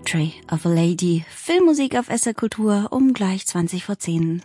Portrait of a Lady. Filmmusik auf SR Kultur um gleich 20:10.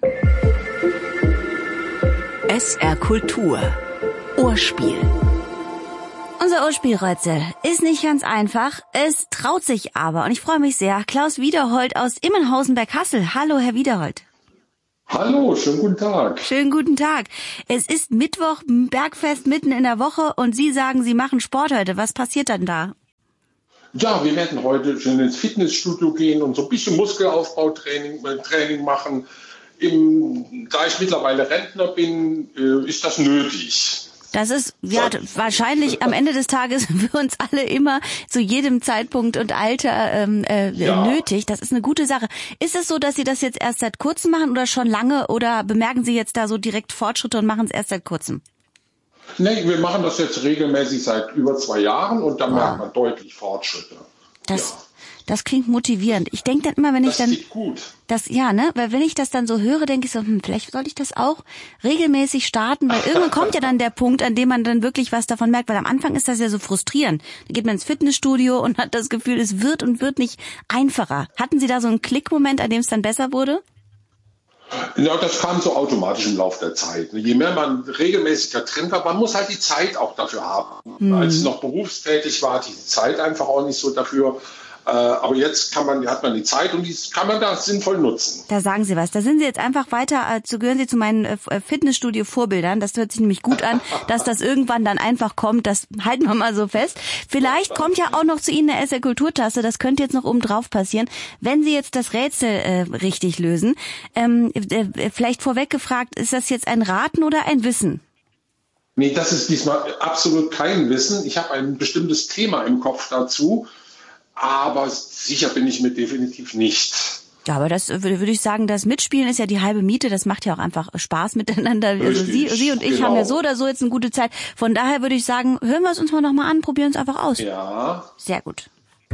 SR Kultur. Ohrspiel. Unser Ohrspielrätsel ist nicht ganz einfach, es traut sich aber und ich freue mich sehr. Klaus Wiederhold aus Immenhausen bei Kassel. Hallo, Herr Wiederhold. Hallo, schönen guten Tag. Schönen guten Tag. Es ist Mittwoch, Bergfest mitten in der Woche und Sie sagen, Sie machen Sport heute. Was passiert dann da? Ja, wir werden heute schon ins Fitnessstudio gehen und so ein bisschen Muskelaufbautraining machen. Da ich mittlerweile Rentner bin, ist das nötig. Das ist ja wahrscheinlich am Ende des Tages für uns alle immer zu jedem Zeitpunkt und Alter nötig. Das ist eine gute Sache. Ist es so, dass Sie das jetzt erst seit kurzem machen oder schon lange oder bemerken Sie jetzt da so direkt Fortschritte und machen es erst seit kurzem? Nee, wir machen das jetzt regelmäßig seit über 2 Jahren und da merkt man deutlich Fortschritte. Das klingt motivierend. Ich denke dann immer, wenn ich dann... Das geht gut. Weil wenn ich das dann so höre, denke ich so, vielleicht sollte ich das auch regelmäßig starten, weil irgendwann kommt ja dann der Punkt, an dem man dann wirklich was davon merkt, weil am Anfang ist das ja so frustrierend. Da geht man ins Fitnessstudio und hat das Gefühl, es wird und wird nicht einfacher. Hatten Sie da so einen Klickmoment, an dem es dann besser wurde? Ja, das kam so automatisch im Laufe der Zeit. Je mehr man regelmäßiger drin war, man muss halt die Zeit auch dafür haben. Als ich noch berufstätig war, hatte ich die Zeit einfach auch nicht so dafür. Aber jetzt hat man die Zeit und die kann man da sinnvoll nutzen. Da sagen Sie was. Da sind Sie jetzt einfach weiter, gehören Sie zu meinen Fitnessstudio-Vorbildern. Das hört sich nämlich gut an, dass das irgendwann dann einfach kommt. Das halten wir mal so fest. Vielleicht kommt ja auch noch zu Ihnen eine SR Kulturtasse. Das könnte jetzt noch oben drauf passieren, wenn Sie jetzt das Rätsel richtig lösen. Vielleicht vorweg gefragt, ist das jetzt ein Raten oder ein Wissen? Nee, das ist diesmal absolut kein Wissen. Ich habe ein bestimmtes Thema im Kopf dazu. Aber sicher bin ich mir definitiv nicht. Ja, aber das würde ich sagen, das Mitspielen ist ja die halbe Miete. Das macht ja auch einfach Spaß miteinander. Also Sie und ich haben ja so oder so jetzt eine gute Zeit. Von daher würde ich sagen, hören wir es uns mal nochmal an, probieren es einfach aus. Ja. Sehr gut.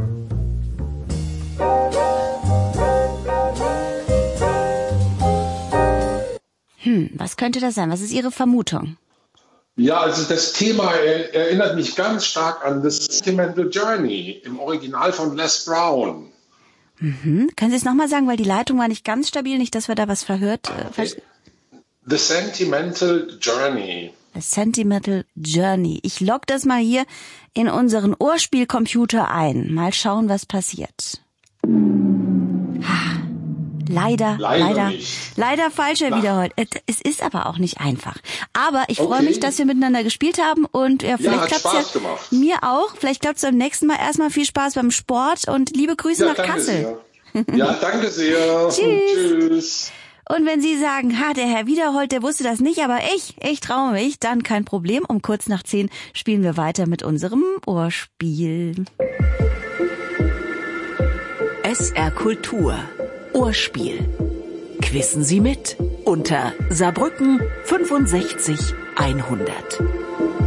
Was könnte das sein? Was ist Ihre Vermutung? Ja, also das Thema erinnert mich ganz stark an The Sentimental Journey im Original von Les Brown. Können Sie es nochmal sagen, weil die Leitung war nicht ganz stabil, nicht, dass wir da was verhört. The Sentimental Journey. The Sentimental Journey. Ich logge das mal hier in unseren Ohrspielcomputer ein. Mal schauen, was passiert. Leider falsch, Herr Wiederhold. Es ist aber auch nicht einfach. Aber ich freue mich, dass wir miteinander gespielt haben und vielleicht klappt es ja gemacht. Mir auch. Vielleicht klappt es beim nächsten Mal. Erstmal viel Spaß beim Sport und liebe Grüße nach Kassel. Ja, danke sehr. Tschüss. Und wenn Sie sagen, der Herr Wiederhold, der wusste das nicht, aber ich traue mich, dann kein Problem. Um kurz nach 10 spielen wir weiter mit unserem Ohrspiel. SR Kultur. Ohrspiel. Quissen Sie mit unter Saarbrücken 65 100.